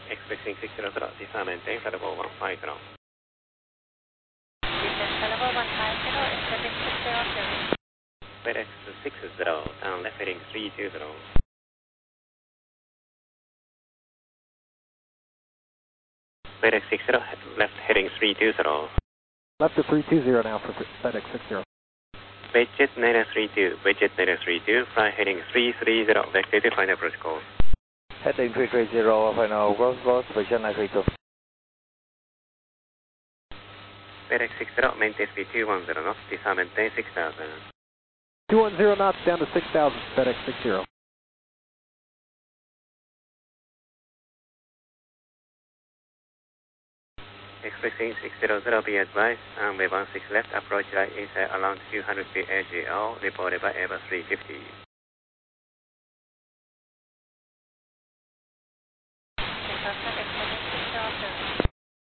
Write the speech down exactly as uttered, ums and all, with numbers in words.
Expecting six zero zero, descend maintain level one five zero. Descend level one five zero, expecting six zero zero. FedEx six zero, down left heading three two zero. FedEx six zero, left heading three two zero. Left to three two zero now for FedEx six zero. Widget nine three two, Widget nine three two, fly heading three three zero, vector to final approach course. Heading three three zero, final course, course, position nine three two. FedEx six zero, maintain speed two one zero knots, descend maintain six thousand. two one zero knots down to six thousand, FedEx six zero. Expecting six zero zero, be advised, runway one six left, approach right inside around two hundred feet A G L, reported by Airbus three fifty.